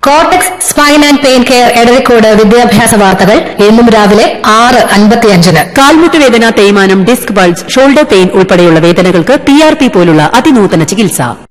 Cortex spine and pain care Edarikode വിദ്യാഭ്യാസ വാർത്തകൾ എന്നും രാവിലെ 6:55. കാൽമുട്ട് വേദന, തേയ്മാനം, ഡിസ്ക് ബൾജ്, ഷോൾഡർ പെയിൻ ഉൾപ്പെടെയുള്ള വേദനകൾക്ക് PRP പോലുള്ള അതിനൂതന ചികിത്സ.